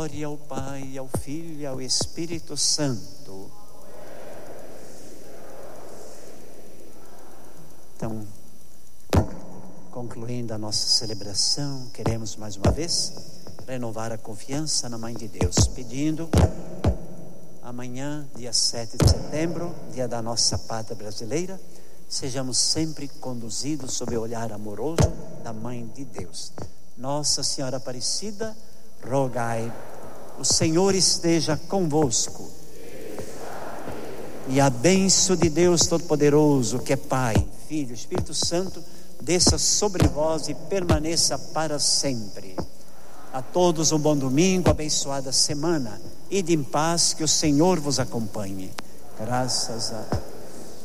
Glória ao Pai, ao Filho e ao Espírito Santo. Então, concluindo a nossa celebração, queremos mais uma vez renovar a confiança na Mãe de Deus, pedindo amanhã, dia 7 de setembro, dia da nossa pátria brasileira, sejamos sempre conduzidos sob o olhar amoroso da Mãe de Deus. Nossa Senhora Aparecida, rogai. O Senhor esteja convosco. E a bênção de Deus Todo-Poderoso, que é Pai, Filho, Espírito Santo, desça sobre vós e permaneça para sempre. A todos um bom domingo, abençoada semana. Ide em paz, que o Senhor vos acompanhe. Graças a Deus.